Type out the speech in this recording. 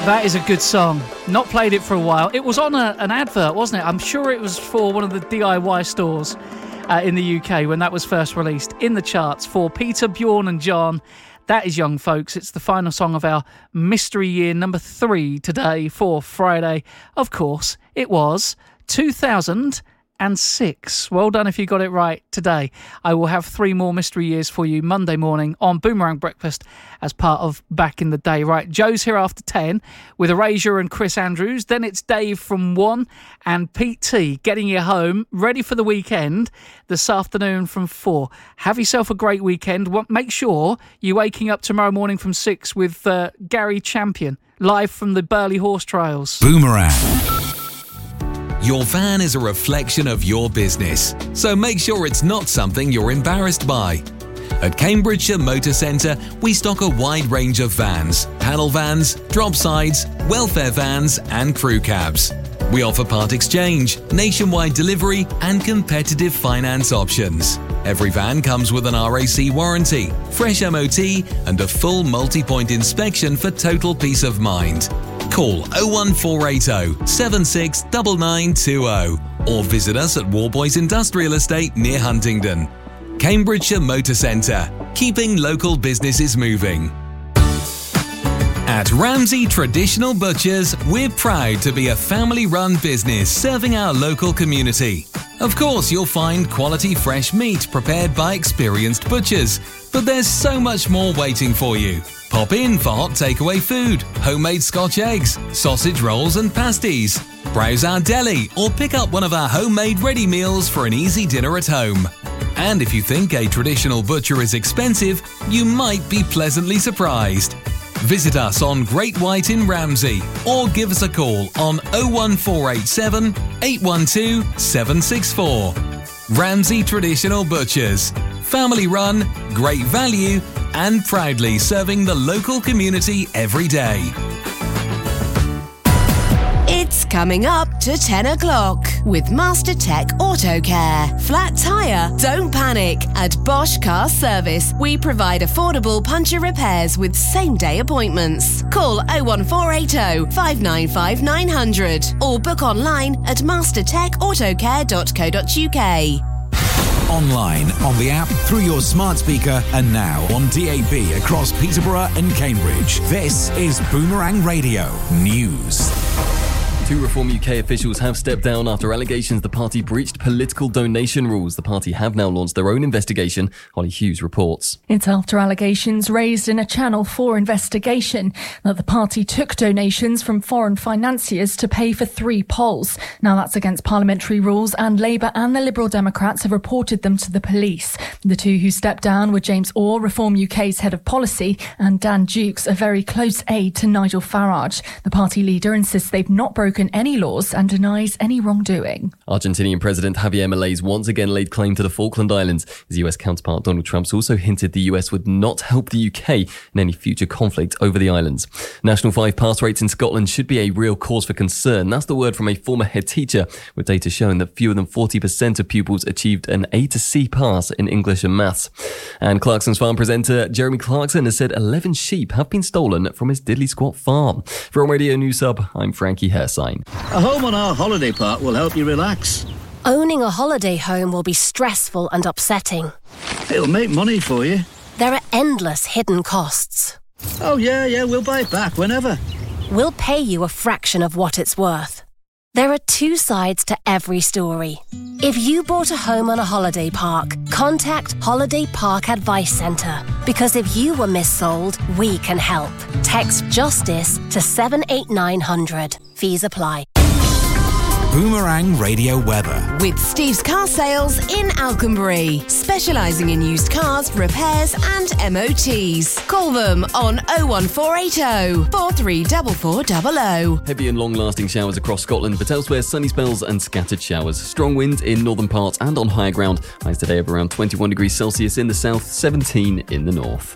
That is a good song. Not played it for a while. It was on an advert, wasn't it? I'm sure it was for one of the DIY stores in the UK when that was first released in the charts for Peter, Bjorn and John. That is Young Folks. It's the final song of our Mystery Year number 3 today for Friday. Of course, it was 2006. Well done if you got it right today. I will have 3 more Mystery Years for you Monday morning on Boomerang Breakfast as part of Back in the Day. Right, Joe's here after 10 with Erasure and Chris Andrews. Then it's Dave from 1 and Pete T getting you home, ready for the weekend this afternoon from 4. Have yourself a great weekend. Make sure you're waking up tomorrow morning from 6 with Gary Champion, live from the Burley Horse Trials. Boomerang. Your van is a reflection of your business, so make sure it's not something you're embarrassed by. At Cambridgeshire Motor Centre, we stock a wide range of vans, panel vans, drop sides, welfare vans and crew cabs. We offer part exchange, nationwide delivery and competitive finance options. Every van comes with an RAC warranty, fresh MOT and a full multi-point inspection for total peace of mind. Call 01480 769920 or visit us at Warboys Industrial Estate near Huntingdon. Cambridgeshire Motor Centre, keeping local businesses moving. At Ramsey Traditional Butchers, we're proud to be a family-run business serving our local community. Of course, you'll find quality fresh meat prepared by experienced butchers, but there's so much more waiting for you. Pop in for hot takeaway food, homemade Scotch eggs, sausage rolls and pasties. Browse our deli or pick up one of our homemade ready meals for an easy dinner at home. And if you think a traditional butcher is expensive, you might be pleasantly surprised. Visit us on Great White in Ramsey or give us a call on 01487 812 764. Ramsey Traditional Butchers. Family run, great value, and proudly serving the local community every day. It's coming up to 10 o'clock with Master Tech Auto Care. Flat tyre? Don't panic. At Bosch Car Service, we provide affordable puncture repairs with same-day appointments. Call 01480 595 900 or book online at mastertechautocare.co.uk. Online, on the app, through your smart speaker, and now on DAB across Peterborough and Cambridge. This is Boomerang Radio News. 2 Reform UK officials have stepped down after allegations the party breached political donation rules. The party have now launched their own investigation. Holly Hughes reports. It's after allegations raised in a Channel 4 investigation that the party took donations from foreign financiers to pay for 3 polls. Now that's against parliamentary rules, and Labour and the Liberal Democrats have reported them to the police. The 2 who stepped down were James Orr, Reform UK's head of policy, and Dan Dukes, a very close aide to Nigel Farage. The party leader insists they've not broken any laws and denies any wrongdoing. Argentinian President Javier Milei once again laid claim to the Falkland Islands. His US counterpart Donald Trump's also hinted the US would not help the UK in any future conflict over the islands. National 5 pass rates in Scotland should be a real cause for concern. That's the word from a former head teacher, with data showing that fewer than 40% of pupils achieved an A to C pass in English and maths. And Clarkson's farm presenter Jeremy Clarkson has said 11 sheep have been stolen from his Diddley Squat farm. For On Radio News Sub, I'm Frankie Hersine. A home on our holiday park will help you relax. Owning a holiday home will be stressful and upsetting. It'll make money for you. There are endless hidden costs. Oh, yeah, we'll buy it back whenever. We'll pay you a fraction of what it's worth. There are 2 sides to every story. If you bought a home on a holiday park, contact Holiday Park Advice Centre. Because if you were missold, we can help. Text JUSTICE to 78900. Fees apply. Boomerang Radio Weather. With Steve's Car Sales in Alconbury, specialising in used cars, repairs and MOTs. Call them on 01480 434400. Heavy and long-lasting showers across Scotland, but elsewhere sunny spells and scattered showers. Strong winds in northern parts and on higher ground. Highs today of around 21 degrees Celsius in the south, 17 in the north.